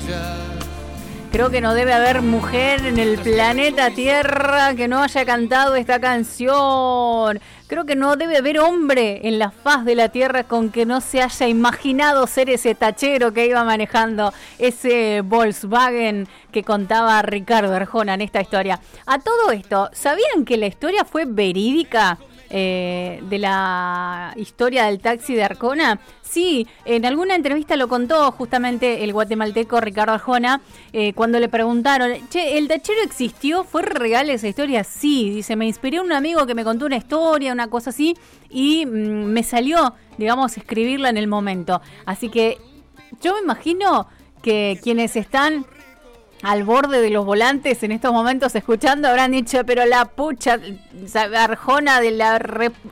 Creo que no debe haber mujer en el planeta Tierra que no haya cantado esta canción. Creo que no debe haber hombre en la faz de la Tierra con que no se haya imaginado ser ese tachero que iba manejando ese Volkswagen que contaba Ricardo Arjona en esta historia. A todo esto, ¿sabían que la historia fue verídica? De la historia del taxi de Arjona. Sí, en alguna entrevista lo contó justamente el guatemalteco Ricardo Arjona, cuando le preguntaron, che, ¿el tachero existió? ¿Fue real esa historia? Sí, dice, me inspiré a un amigo que me contó una historia, una cosa así, y me salió, digamos, escribirla en el momento. Así que yo me imagino que quienes están al borde de los volantes en estos momentos escuchando habrán dicho, pero la pucha Arjona de la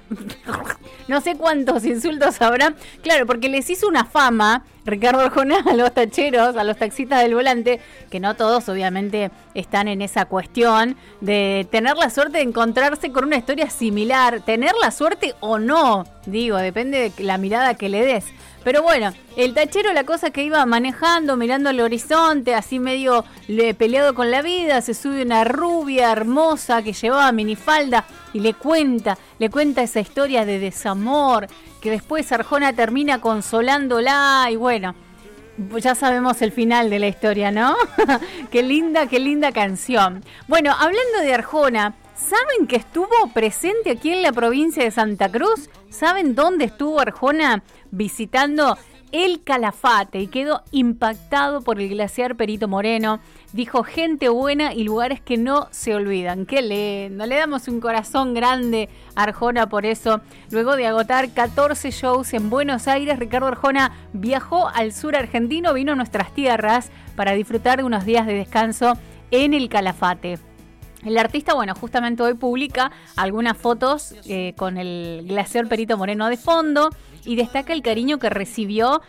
no sé cuántos insultos habrán, claro, porque les hizo una fama Ricardo Arjona a los tacheros, a los taxistas del volante, que no todos obviamente están en esa cuestión de tener la suerte de encontrarse con una historia similar, tener la suerte o no, digo, depende de la mirada que le des. Pero bueno, el tachero, la cosa que iba manejando, mirando el horizonte, así medio peleado con la vida, se sube una rubia hermosa que llevaba minifalda y le cuenta esa historia de desamor, que después Arjona termina consolándola y bueno, ya sabemos el final de la historia, ¿no? Qué linda canción. Bueno, hablando de Arjona, ¿saben que estuvo presente aquí en la provincia de Santa Cruz? ¿Saben dónde estuvo Arjona visitando el Calafate? Y quedó impactado por el glaciar Perito Moreno. Dijo, gente buena y lugares que no se olvidan. Qué lindo, le damos un corazón grande a Arjona por eso. Luego de agotar 14 shows en Buenos Aires, Ricardo Arjona viajó al sur argentino, vino a nuestras tierras para disfrutar de unos días de descanso en el Calafate. El artista, bueno, justamente hoy publica algunas fotos con el glaciar Perito Moreno de fondo y destaca el cariño que recibió